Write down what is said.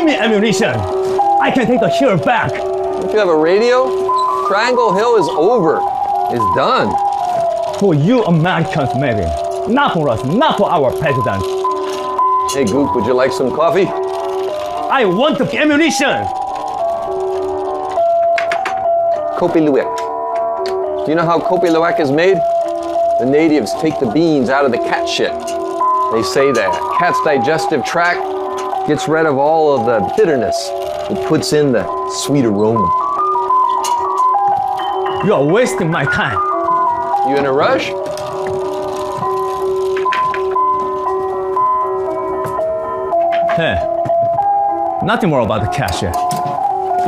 Give me ammunition. I can take the hill back. Don't you have a radio? Triangle Hill is over. It's done. For you Americans, maybe. Not for us, not for our president. Hey, Gook, would you like some coffee? I want the ammunition. Kopi Luwak. Do you know how Kopi Luwak is made? The natives take the beans out of the cat shit. They say that cat's digestive tract gets rid of all of the bitterness. It puts in the sweet aroma. You are wasting my time. You in a rush? Hey, nothing more about the cash yet.